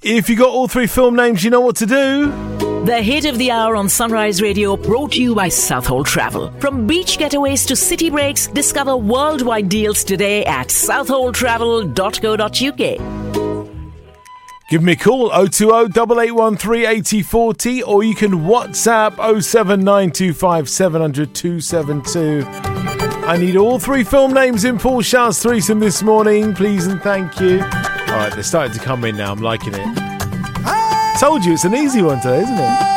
If you got all three film names, you know what to do. The hit of the hour on Sunrise Radio, brought to you by Southhold Travel. From beach getaways to city breaks, discover worldwide deals today at southholdtravel.co.uk. Give me a call, 020-881-38040, or you can WhatsApp 07925 700 272. I need all three film names in Paul Shout's threesome this morning, please and thank you. Alright, they're starting to come in now, I'm liking it. Told you, it's an easy one today, isn't it?